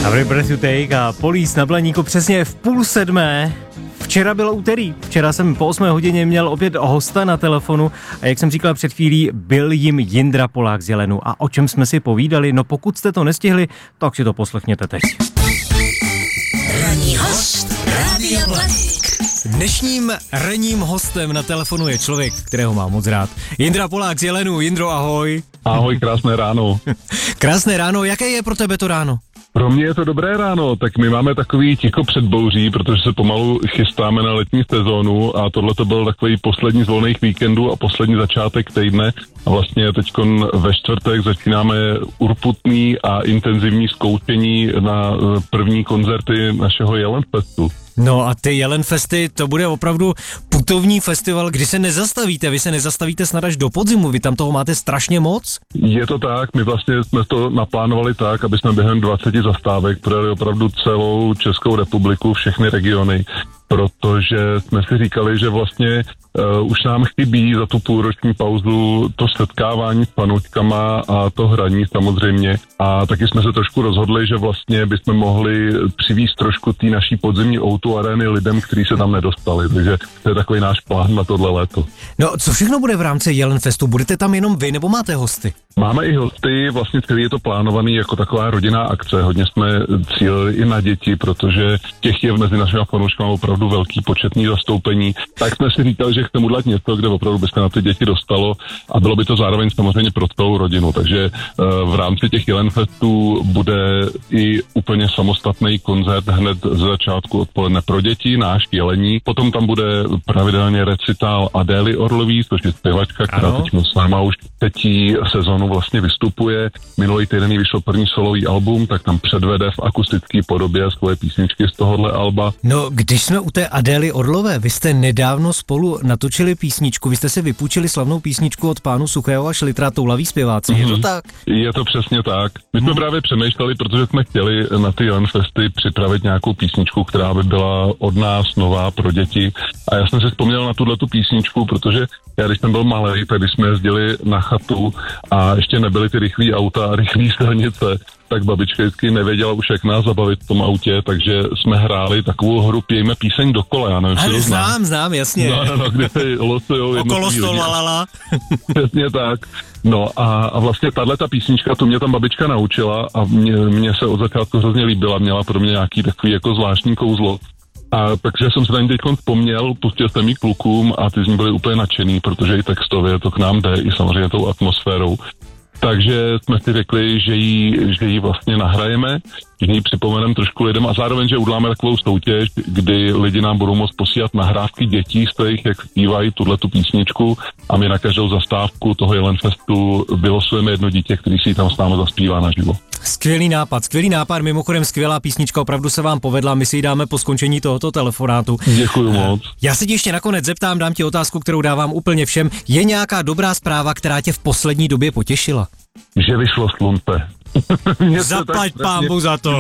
Dobrý Breath You Take a Police na Blaníku přesně v 6:30. Včera bylo úterý, včera jsem po 8 hodině měl opět hosta na telefonu a jak jsem říkal před chvílí, byl jim Jindra Polák z Jelenu. A o čem jsme si povídali? No pokud jste to nestihli, tak si to poslechněte teď. Ranní host Rádia Blaník. Dnešním ranním hostem na telefonu je člověk, kterého mám moc rád. Jindra Polák z Jelenu. Jindro, ahoj. Ahoj, krásné ráno. Krásné ráno, jaké je pro tebe to ráno? Pro mě je to dobré ráno, tak my máme takový ticho před bouří, protože se pomalu chystáme na letní sezónu a tohle to byl takový poslední z volných víkendů a poslední začátek týdne a vlastně teďkon ve čtvrtek začínáme urputný a intenzivní zkoušení na první koncerty našeho Jelenfestu. No a ty Jelenfesty, to bude opravdu putovní festival, kdy se nezastavíte, vy se nezastavíte snad až do podzimu, vy tam toho máte strašně moc? Je to tak, my vlastně jsme to naplánovali tak, aby jsme během 20 zastávek projeli opravdu celou Českou republiku, všechny regiony, protože jsme si říkali, že vlastně už nám chybí za tu půlroční pauzu to setkávání s fanouškama a to hraní samozřejmě. A taky jsme se trošku rozhodli, že vlastně bychom mohli přivízt trošku té naší podzimní O2 arény lidem, kteří se tam nedostali. Takže to je takový náš plán na tohle léto. No, co všechno bude v rámci Jelenfestu? Budete tam jenom vy nebo máte hosty? Máme i hosty, vlastně celý je to plánovaný jako taková rodinná akce. Hodně jsme cílili i na děti, protože těch je mezi našimi fanouškami opravdu velký početný zastoupení. Tak jsme si říkali, že chceme udělat něco, kde opravdu by se na ty děti dostalo a bylo by to zároveň samozřejmě pro celou rodinu. Takže v rámci těch Jelenfestů bude i úplně samostatný koncert hned z začátku odpoledne pro děti, náš Jelení. Potom tam bude pravidelně recitál Adély Orlový, což je zpěvačka, která teď s náma už třetí sezonu vlastně vystupuje. Minulý týden vyšlo první solový album, tak tam předvede v akustické podobě svoje písničky z tohohle alba. No, když jsme u té Adély Orlové, vy jste nedávno spolu natočili písničku, vy jste si vypůjčili slavnou písničku od pánu Suchého a Šlitra Toulaví zpěváci, je to tak? Je to přesně tak. My jsme právě přemýšleli, protože jsme chtěli na ty Jelenfesty připravit nějakou písničku, která by byla od nás nová pro děti. A já jsem si vzpomněl na tuhletu písničku, protože já když jsem byl malej, tak když jsme jezdili na chatu a ještě nebyly ty rychlý auta a rychlý silnice, tak babička vždycky nevěděla už, jak nás zabavit v tom autě, takže jsme hráli takovou hru Pějme píseň do kola, já nevím, ale znám, jasně. No, kde se losujou okolo stola. Přesně tak. No a vlastně tato písnička, to mě tam babička naučila a mě se od začátku hrozně líbila, měla pro mě nějaký takový jako zvláštní kouzlo. A takže jsem se na ní teď vzpomněl, pustil jsem jí klukům a ty z ní byli úplně nadšený, protože i textově to k nám jde, i samozřejmě tou atmosférou. Takže jsme si řekli, že ji vlastně nahrajeme, že ji připomeneme trošku lidem a zároveň, že uděláme takovou soutěž, kdy lidi nám budou moct posílat nahrávky dětí z těch, jak zpívají tuhletu písničku a my na každou zastávku toho Jelenfestu vylosujeme jedno dítě, který si ji tam s námi zaspívá naživo. Skvělý nápad, mimochodem skvělá písnička, opravdu se vám povedla, my si ji dáme po skončení tohoto telefonátu. Děkuju moc. Já se ti ještě nakonec zeptám, dám ti otázku, kterou dávám úplně všem. Je nějaká dobrá zpráva, která tě v poslední době potěšila? Že vyšlo slunce. Zaplať pánbu za to.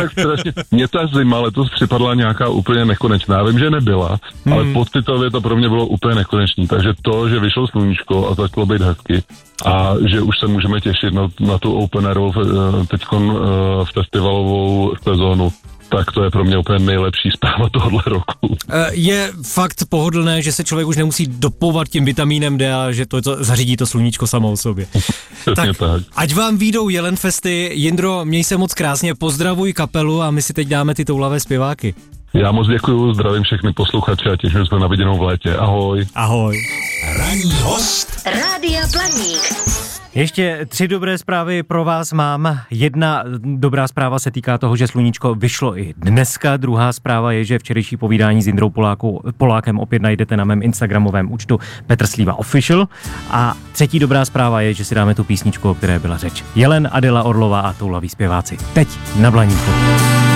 Mně ta zima letos připadla nějaká úplně nekonečná. Já vím, že nebyla, ale pocitově to pro mě bylo úplně nekonečný. Takže to, že vyšlo sluníčko a začalo být hezky a že už se můžeme těšit na tu openerovou teďkon festivalovou sezónu, tak to je pro mě úplně nejlepší zpráva tohohle roku. Je fakt pohodlné, že se člověk už nemusí dopouvat tím vitamínem D a že to zařídí to sluníčko samo o sobě. tak, ať vám výjdou Jelenfesty. Jindro, měj se moc krásně, pozdravuj kapelu a my si teď dáme ty toulavé zpěváky. Já moc děkuju, zdravím všechny posluchače a těším se na viděnou v létě. Ahoj. Ahoj. Ranní host Rádia Blaník. Ještě 3 dobré zprávy pro vás mám. Jedna dobrá zpráva se týká toho, že sluníčko vyšlo i dneska. Druhá zpráva je, že včerejší povídání s Jindrou Polákem opět najdete na mém instagramovém účtu Petr Slíva Official. A třetí dobrá zpráva je, že si dáme tu písničku, o které byla řeč. Jelen, Adéla Orlová a Toulaví zpěváci. Teď na Blaníku.